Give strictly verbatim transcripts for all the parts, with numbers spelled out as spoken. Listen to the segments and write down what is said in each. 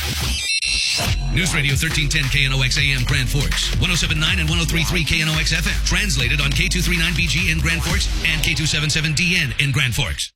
News Radio thirteen ten K N O X A M Grand Forks, one oh seven point nine and one oh three point three K N O X F M. Translated on K two thirty-nine B G in Grand Forks and K two seventy-seven D N in Grand Forks.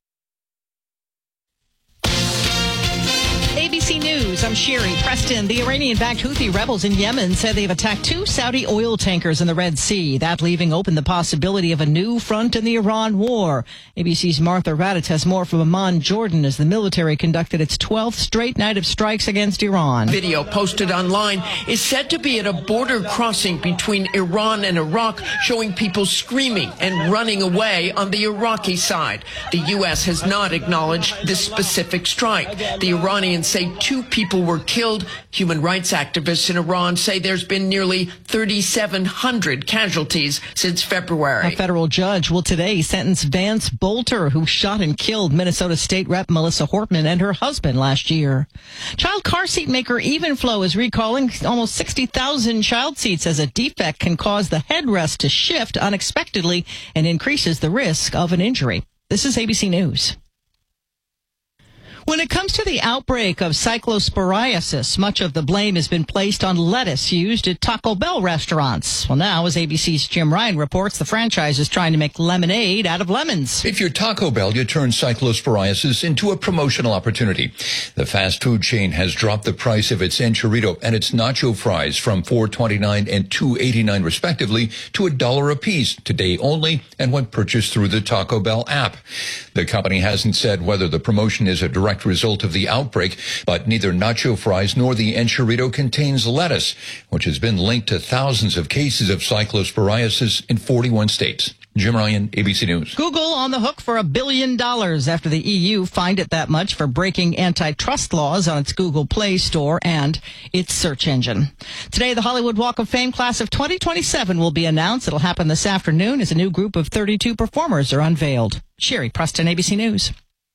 A B C News, I'm Sherry Preston. The Iranian-backed Houthi rebels in Yemen said they've attacked two Saudi oil tankers in the Red Sea, that leaving open the possibility of a new front in the Iran war. A B C's Martha Raddatz has more from Amman, Jordan, as the military conducted its twelfth straight night of strikes against Iran. Video posted online is said to be at a border crossing between Iran and Iraq, showing people screaming and running away on the Iraqi side. The U S has not acknowledged this specific strike. The Iranians say two people were killed. Human rights activists in Iran say there's been nearly thirty-seven hundred casualties since February. A federal judge will today sentence Vance Bolter, who shot and killed Minnesota State Rep Melissa Hortman and her husband last year. Child car seat maker Evenflow is recalling almost sixty thousand child seats as a defect can cause the headrest to shift unexpectedly and increases the risk of an injury. This is A B C News. When it comes to the outbreak of cyclosporiasis, much of the blame has been placed on lettuce used at Taco Bell restaurants. Well, now, as A B C's Jim Ryan reports, the franchise is trying to make lemonade out of lemons. If you're Taco Bell, you turn cyclosporiasis into a promotional opportunity. The fast food chain has dropped the price of its enchilada and its nacho fries from four twenty-nine and two eighty-nine respectively to a dollar apiece today only and when purchased through the Taco Bell app. The company hasn't said whether the promotion is a direct result of the outbreak, but neither nacho fries nor the enchilada contains lettuce, which has been linked to thousands of cases of cyclosporiasis in forty-one states. Jim Ryan, A B C News. Google on the hook for a billion dollars after the E U fined it that much for breaking antitrust laws on its Google Play Store and its search engine. Today, the Hollywood Walk of Fame class of twenty twenty-seven will be announced. It'll happen this afternoon as a new group of thirty-two performers are unveiled. Sherry Preston, A B C News.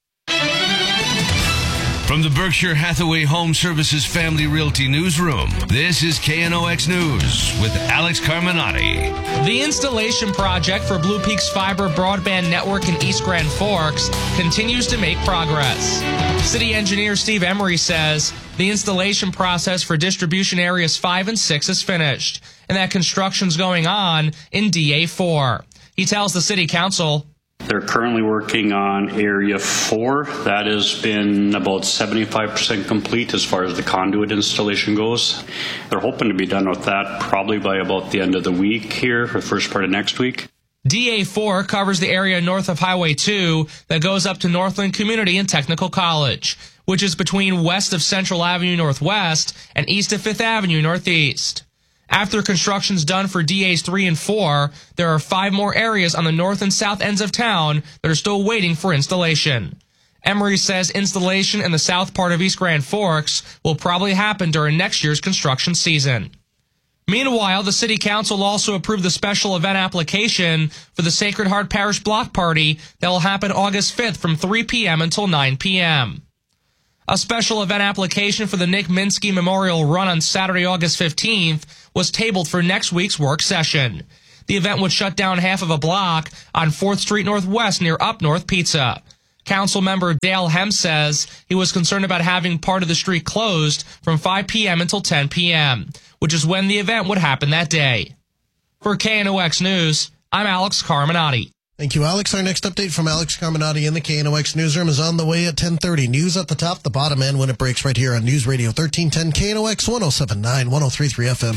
From the Berkshire Hathaway Home Services Family Realty Newsroom, this is K N O X News with Alex Carminati. The installation project for Blue Peaks Fiber Broadband Network in East Grand Forks continues to make progress. City engineer Steve Emery says the installation process for distribution areas five and six is finished, and that construction's going on in D A four. He tells the city council, they're currently working on Area four. That has been about seventy-five percent complete as far as the conduit installation goes. They're hoping to be done with that probably by about the end of the week here, or first part of next week. D A four covers the area north of Highway two that goes up to Northland Community and Technical College, which is between west of Central Avenue Northwest and east of Fifth Avenue Northeast. After construction's done for D As three and four, there are five more areas on the north and south ends of town that are still waiting for installation. Emery says installation in the south part of East Grand Forks will probably happen during next year's construction season. Meanwhile, the City Council also approved the special event application for the Sacred Heart Parish Block Party that will happen August fifth from three p.m. until nine p.m. A special event application for the Nick Minsky Memorial Run on Saturday, August fifteenth was tabled for next week's work session. The event would shut down half of a block on fourth Street Northwest near Up North Pizza. Council member Dale Hem says he was concerned about having part of the street closed from five p.m. until ten p.m., which is when the event would happen that day. For K N O X News, I'm Alex Carminati. Thank you, Alex. Our next update from Alex Carminati in the K N O X newsroom is on the way at ten thirty. News at the top, the bottom, and when it breaks right here on News Radio thirteen ten K N O X one oh seven point nine, one oh three point three F M.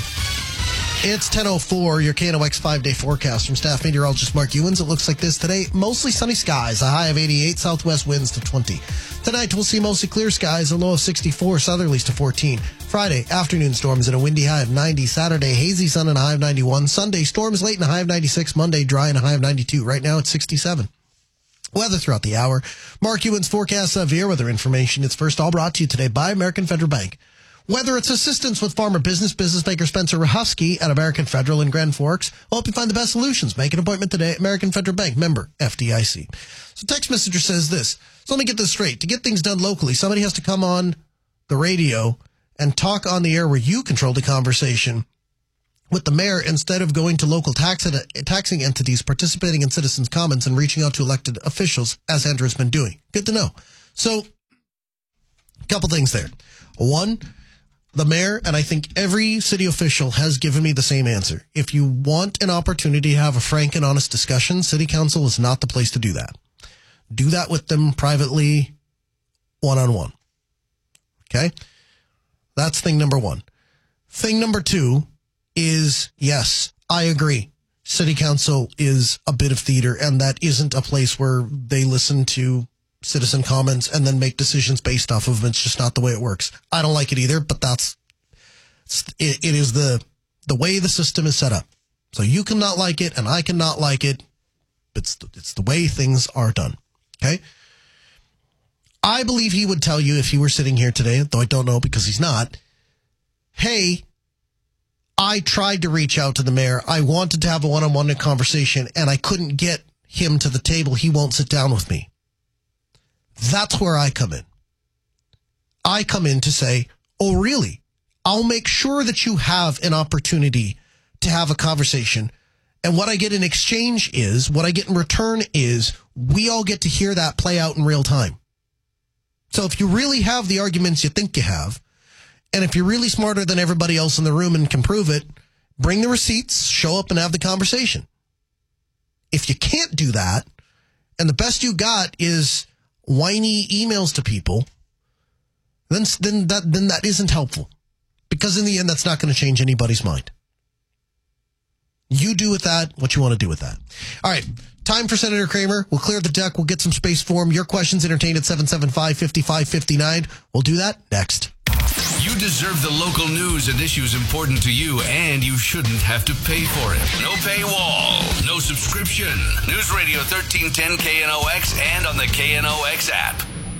It's ten oh four, your K N O X five-day forecast from staff meteorologist Mark Ewens. It looks like this today. Mostly sunny skies, a high of eighty-eight, southwest winds to twenty. Tonight, we'll see mostly clear skies, a low of sixty-four, southerlies to fourteen. Friday, afternoon storms and a windy high of ninety. Saturday, hazy sun and a high of ninety-one. Sunday, storms late and a high of ninety-six. Monday, dry and a high of ninety-two. Right now, it's sixty-seven. Weather throughout the hour. Mark Ewens forecasts of air weather information. It's first all brought to you today by American Federal Bank. Whether it's assistance with farmer business, business maker Spencer Rahusky at American Federal in Grand Forks, we'll help you find the best solutions. Make an appointment today at American Federal Bank, member F D I C. So text messenger says this. So let me get this straight. To get things done locally, somebody has to come on the radio and talk on the air where you control the conversation with the mayor instead of going to local tax taxing entities, participating in citizens' comments, and reaching out to elected officials, as Andrew's been doing. Good to know. So a couple things there. One, the mayor, and I think every city official has given me the same answer. If you want an opportunity to have a frank and honest discussion, city council is not the place to do that. Do that with them privately, one-on-one. Okay? That's thing number one. Thing number two is, yes, I agree. City council is a bit of theater, and that isn't a place where they listen to citizen comments and then make decisions based off of them. It's just not the way it works. I don't like it either, but that's it, it is the the way the system is set up. So you can not like it, and I can not like it. It's the, it's the way things are done. Okay? I believe he would tell you if he were sitting here today, though I don't know because he's not, hey, I tried to reach out to the mayor. I wanted to have a one-on-one conversation, and I couldn't get him to the table. He won't sit down with me. That's where I come in. I come in to say, oh, really? I'll make sure that you have an opportunity to have a conversation. And what I get in exchange is, what I get in return is, we all get to hear that play out in real time. So if you really have the arguments you think you have, and if you're really smarter than everybody else in the room and can prove it, bring the receipts, show up and have the conversation. If you can't do that, and the best you got is whiny emails to people, then, then, that, then that isn't helpful. Because in the end, that's not going to change anybody's mind. You do with that what you want to do with that. All right. Time for Senator Kramer. We'll clear the deck. We'll get some space for him. Your questions entertained at seven seven five, five five five nine. We'll do that next. You deserve the local news and issues important to you, and you shouldn't have to pay for it. No paywall, no subscription. News Radio thirteen ten K N O X and on the K N O X app.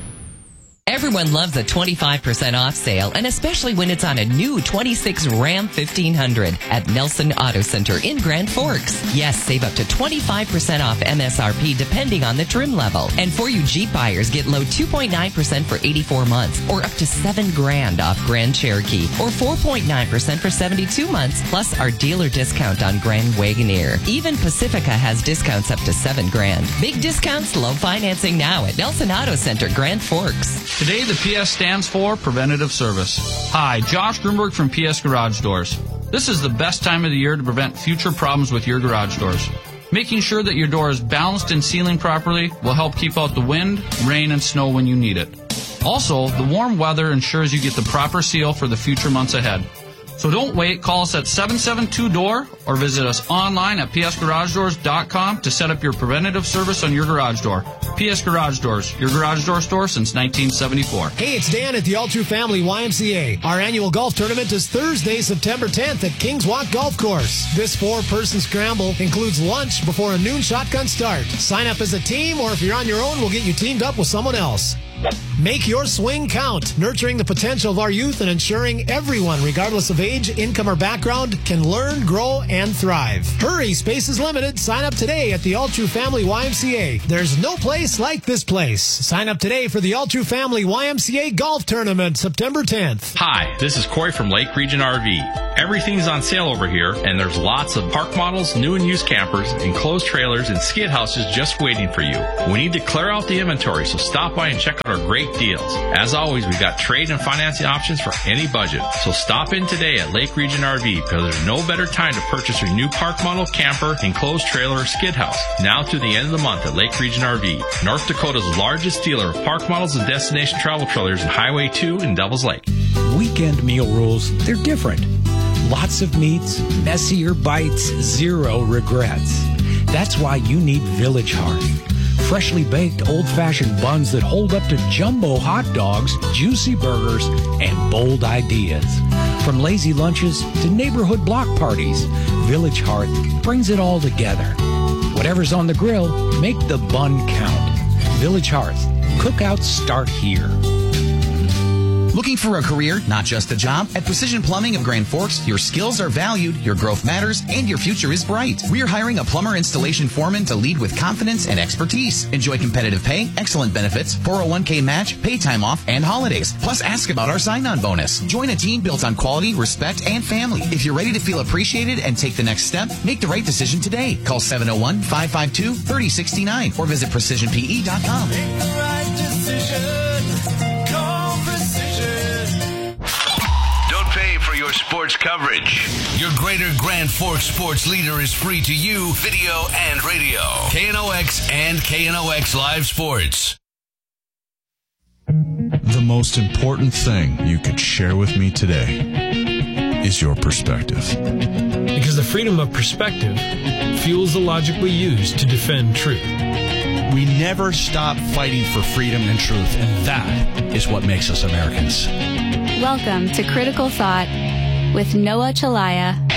Everyone loves a twenty-five percent off sale, and especially when it's on a new twenty-six Ram fifteen hundred at Nelson Auto Center in Grand Forks. Yes, save up to twenty-five percent off M S R P depending on the trim level. And for you Jeep buyers, get low two point nine percent for eighty-four months, or up to seven grand off Grand Cherokee, or four point nine percent for seventy-two months, plus our dealer discount on Grand Wagoneer. Even Pacifica has discounts up to seven grand. Big discounts, low financing now at Nelson Auto Center, Grand Forks. Today, the P S stands for Preventative Service. Hi, Josh Grunberg from P S Garage Doors. This is the best time of the year to prevent future problems with your garage doors. Making sure that your door is balanced and sealing properly will help keep out the wind, rain, and snow when you need it. Also, the warm weather ensures you get the proper seal for the future months ahead. So don't wait. Call us at seven seven two D O O R or visit us online at p s garage doors dot com to set up your preventative service on your garage door. P S Garage Doors, your garage door store since nineteen seventy-four. Hey, it's Dan at the All True Family Y M C A. Our annual golf tournament is Thursday, September tenth at Kings Walk Golf Course. This four-person scramble includes lunch before a noon shotgun start. Sign up as a team, or if you're on your own, we'll get you teamed up with someone else. Make your swing count, nurturing the potential of our youth and ensuring everyone, regardless of age, income, or background, can learn, grow, and thrive. Hurry, space is limited. Sign up today at the All True Family Y M C A. There's no place like this place. Sign up today for the All True Family Y M C A Golf Tournament, September tenth. Hi, this is Corey from Lake Region R V. Everything's on sale over here, and there's lots of park models, new and used campers, enclosed trailers, and skid houses just waiting for you. We need to clear out the inventory, so stop by and check out our great deals. As always, we've got trade and financing options for any budget. So stop in today at Lake Region R V, because there's no better time to purchase your new park model, camper, enclosed trailer, or skid house. Now to the end of the month at Lake Region R V, North Dakota's largest dealer of park models and destination travel trailers in Highway two in Devils Lake. Weekend meal rules, they're different. Lots of meats, messier bites, zero regrets. That's why you need Village Heart. Freshly baked, old-fashioned buns that hold up to jumbo hot dogs, juicy burgers, and bold ideas. From lazy lunches to neighborhood block parties, Village Heart brings it all together. Whatever's on the grill, make the bun count. Village Heart. Cookouts start here. Looking for a career, not just a job? At Precision Plumbing of Grand Forks, your skills are valued, your growth matters, and your future is bright. We're hiring a plumber installation foreman to lead with confidence and expertise. Enjoy competitive pay, excellent benefits, four oh one k match, pay time off, and holidays. Plus, ask about our sign-on bonus. Join a team built on quality, respect, and family. If you're ready to feel appreciated and take the next step, make the right decision today. Call seven oh one, five five two, three oh six nine or visit precision p e dot com. Make the right decision. sports coverage. Your greater Grand Forks sports leader is free to you, video and radio. K N O X and K N O X Live Sports. The most important thing you could share with me today is your perspective. Because the freedom of perspective fuels the logic we use to defend truth. We never stop fighting for freedom and truth, and that is what makes us Americans. Welcome to Critical Thought with Noah Chalaya